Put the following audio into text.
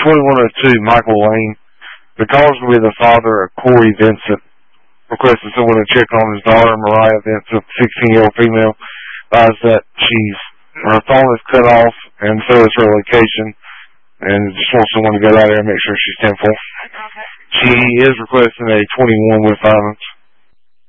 2102 Michael Lane. The caller's going to be the father of Corey Vincent. Requested someone to check on his daughter, Mariah Vincent, 16-year-old female. Advised that her phone is cut off, and so is her location. And just wants someone to go out there and make sure she's 10-4. Okay. She is requesting a 21 with violence.